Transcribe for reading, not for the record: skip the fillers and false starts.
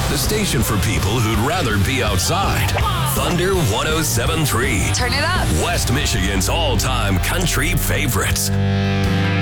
The station for people who'd rather be outside. Thunder 107.3. Turn it up. West Michigan's all-time country favorites.